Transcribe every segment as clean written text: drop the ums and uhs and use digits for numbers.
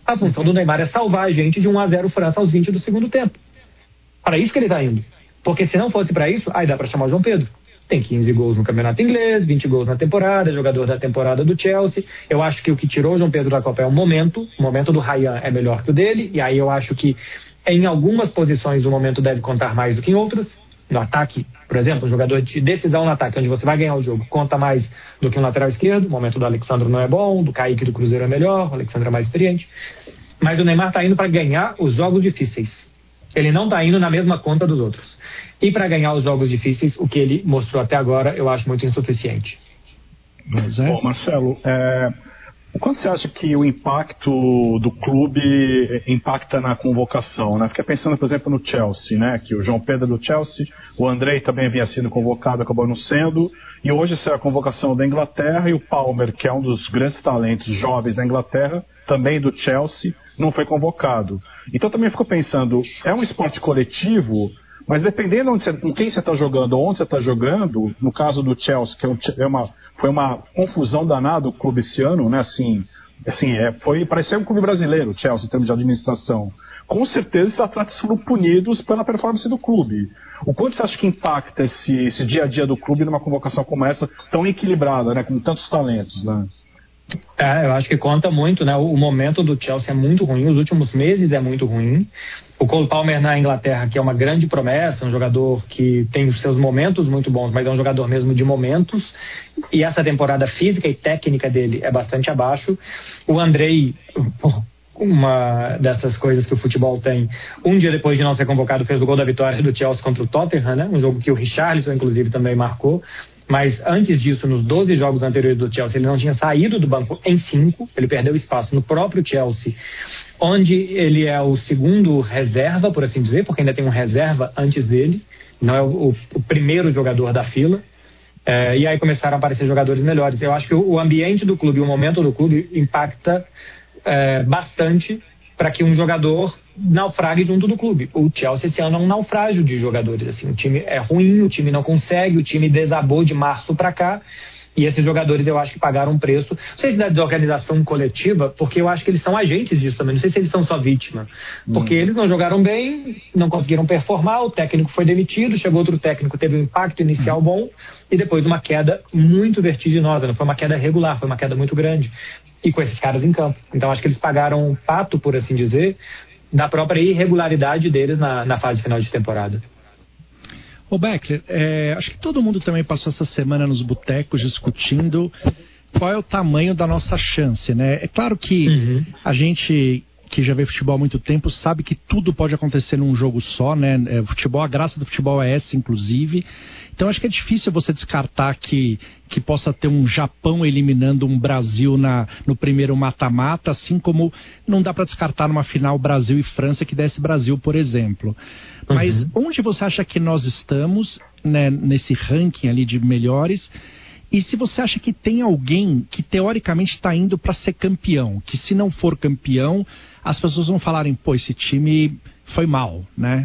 A função do Neymar é salvar a gente de 1-0 França aos 20 do segundo tempo. Para isso que ele está indo. Porque se não fosse para isso, aí dá para chamar o João Pedro. Tem 15 gols no campeonato inglês, 20 gols na temporada, jogador da temporada do Chelsea. Eu acho que o que tirou o João Pedro da Copa é o momento do Ryan é melhor que o dele, e aí eu acho que em algumas posições o momento deve contar mais do que em outras. No ataque, por exemplo, um jogador de decisão no ataque, onde você vai ganhar o jogo, conta mais do que um lateral esquerdo. O momento do Alexandre não é bom, do Kaique do Cruzeiro é melhor, o Alexandre é mais experiente. Mas o Neymar está indo para ganhar os jogos difíceis. Ele não está indo na mesma conta dos outros. E para ganhar os jogos difíceis, o que ele mostrou até agora, eu acho muito insuficiente. Bom, Marcelo, o quanto você acha que o impacto do clube impacta na convocação, né? Fiquei pensando, por exemplo, no Chelsea, né? Que o João Pedro do Chelsea, o Andrei também vinha sendo convocado, acabou não sendo, e hoje essa é a convocação da Inglaterra, e o Palmer, que é um dos grandes talentos jovens da Inglaterra, também do Chelsea, não foi convocado. Então também fico pensando, é um esporte coletivo, mas dependendo com quem você está jogando, onde você está jogando, no caso do Chelsea, que foi uma confusão danada o clube esse ano, né? Parecia um clube brasileiro, o Chelsea, em termos de administração. Com certeza esses atletas foram punidos pela performance do clube. O quanto você acha que impacta esse dia a dia do clube numa convocação como essa, tão equilibrada, né? Com tantos talentos, né? Eu acho que conta muito, né? O momento do Chelsea é muito ruim, os últimos meses é muito ruim. O Cole Palmer na Inglaterra, que é uma grande promessa, um jogador que tem os seus momentos muito bons, mas é um jogador mesmo de momentos, e essa temporada física e técnica dele é bastante abaixo. O Andrei, uma dessas coisas que o futebol tem, um dia depois de não ser convocado, fez o gol da vitória do Chelsea contra o Tottenham, né? Um jogo que o Richarlison, inclusive, também marcou. Mas antes disso, nos 12 jogos anteriores do Chelsea, ele não tinha saído do banco em 5. Ele perdeu espaço no próprio Chelsea, onde ele é o segundo reserva, por assim dizer, porque ainda tem um reserva antes dele. Não é o primeiro jogador da fila. E aí começaram a aparecer jogadores melhores. Eu acho que o ambiente do clube, o momento do clube impacta bastante para que um jogador naufrague junto do clube. O Chelsea esse ano é um naufrágio de jogadores. Assim, o time é ruim, o time não consegue, o time desabou de março para cá, e esses jogadores eu acho que pagaram um preço. Não sei se da desorganização coletiva, porque eu acho que eles são agentes disso também. Não sei se eles são só vítima. Porque eles não jogaram bem, não conseguiram performar, o técnico foi demitido, chegou outro técnico, teve um impacto inicial bom, e depois uma queda muito vertiginosa. Não foi uma queda regular, foi uma queda muito grande. E com esses caras em campo. Então acho que eles pagaram um pato, por assim dizer, da própria irregularidade deles na fase final de temporada. Ô Beckler, acho que todo mundo também passou essa semana nos botecos discutindo qual é o tamanho da nossa chance, né? É claro que a gente que já vê futebol há muito tempo sabe que tudo pode acontecer num jogo só, né? A graça do futebol é essa, inclusive. Então acho que é difícil você descartar que possa ter um Japão eliminando um Brasil no primeiro mata-mata, assim como não dá para descartar numa final Brasil e França que desse Brasil, por exemplo. Mas onde você acha que nós estamos, né, nesse ranking ali de melhores? E se você acha que tem alguém que teoricamente está indo para ser campeão, que se não for campeão, as pessoas vão falarem, pô, esse time foi mal, né?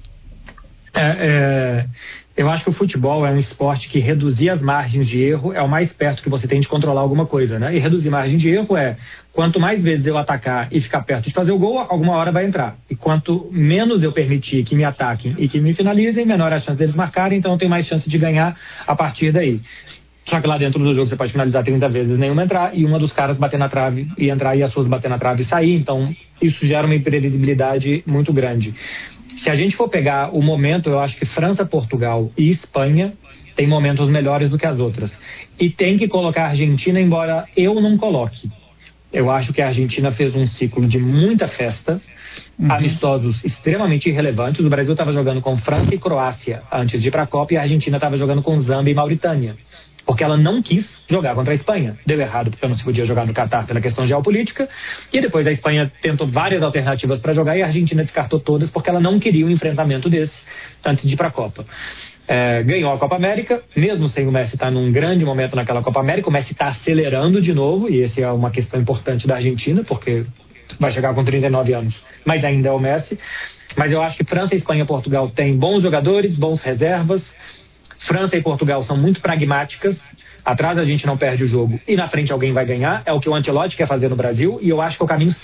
Eu acho que o futebol é um esporte que reduzir as margens de erro é o mais perto que você tem de controlar alguma coisa, né? E reduzir margem de erro quanto mais vezes eu atacar e ficar perto de fazer o gol, alguma hora vai entrar. E quanto menos eu permitir que me ataquem e que me finalizem, menor a chance deles marcarem, então eu tenho mais chance de ganhar a partir daí. Só que lá dentro do jogo você pode finalizar 30 vezes, nenhuma entrar, e uma dos caras bater na trave e entrar, e as suas bater na trave e sair. Então isso gera uma imprevisibilidade muito grande. Se a gente for pegar o momento, eu acho que França, Portugal e Espanha têm momentos melhores do que as outras. E tem que colocar a Argentina, embora eu não coloque. Eu acho que a Argentina fez um ciclo de muita festa, amistosos extremamente irrelevantes. O Brasil estava jogando com França e Croácia antes de ir para a Copa, e a Argentina estava jogando com Zâmbia e Mauritânia. Porque ela não quis jogar contra a Espanha. Deu errado porque não se podia jogar no Catar pela questão geopolítica. E depois a Espanha tentou várias alternativas para jogar e a Argentina descartou todas porque ela não queria um enfrentamento desse antes de ir para a Copa. Ganhou a Copa América, mesmo sem o Messi estar num grande momento naquela Copa América. O Messi está acelerando de novo, e essa é uma questão importante da Argentina, porque vai chegar com 39 anos, mas ainda é o Messi. Mas eu acho que França, Espanha e Portugal têm bons jogadores, bons reservas. França e Portugal são muito pragmáticas. Atrás a gente não perde o jogo e na frente alguém vai ganhar. É o que o Ancelotti quer fazer no Brasil, e eu acho que é o caminho